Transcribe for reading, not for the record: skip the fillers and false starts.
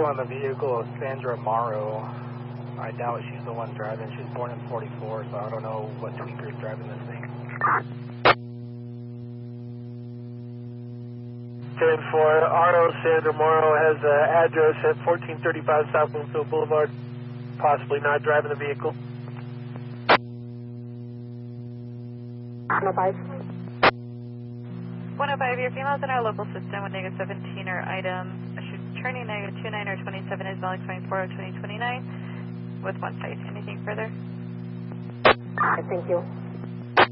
on the vehicle is Sandra Morrow. I doubt she's the one driving. She was born in 44, so I don't know what tweaker's driving this thing. 10-4, Arno Sandra Morrow has an address at 1435 South Bloomfield Boulevard. Possibly not driving the vehicle. 105. 105, your females in our local system with negative 17 or item. Turning negative 29 or 27 is valid 24 or 2029 with 1 fight. Anything further? Thank you.